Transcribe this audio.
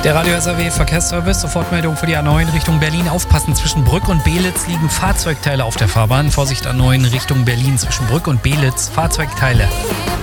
Der Radio SAW Verkehrsservice, Sofortmeldung für die A9 Richtung Berlin. Aufpassen, zwischen Brück und Belitz liegen Fahrzeugteile auf der Fahrbahn. Vorsicht A9 Richtung Berlin, zwischen Brück und Belitz, Fahrzeugteile.